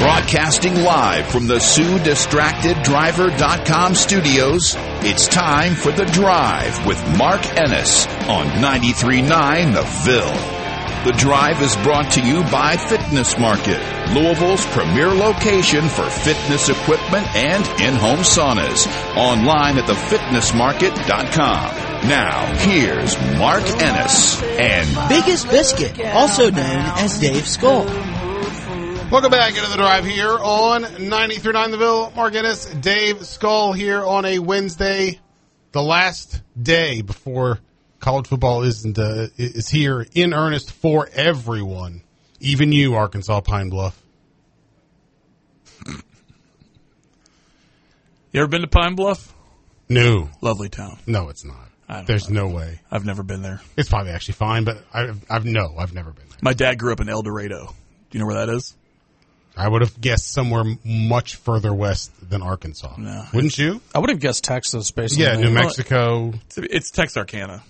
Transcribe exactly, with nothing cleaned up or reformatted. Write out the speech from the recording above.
Broadcasting live from the Sue Distracted Driver dot com studios, it's time for The Drive with Mark Ennis on ninety-three point nine The Ville. The Drive is brought to you by Fitness Market, Louisville's premier location for fitness equipment and in-home saunas. Online at the fitness market dot com. Now, here's Mark Ennis and Biggest Biscuit, also known as Dave Skull. Welcome back into The Drive here on ninety-three point nine The Ville. Mark Ennis, Dave Skull here on a Wednesday, the last day before college football isn't uh, is here in earnest for everyone, even you, Arkansas Pine Bluff. You ever been to Pine Bluff? No. Lovely town. No, it's not. I don't There's know. no way. I've never been there. It's probably actually fine, but I've, I've no, I've never been there. My dad grew up in El Dorado. Do you know where that is? I would have guessed somewhere much further west than Arkansas. No. Wouldn't you? I would have guessed Texas, basically. Yeah, New Mexico. It's, it's Texarkana.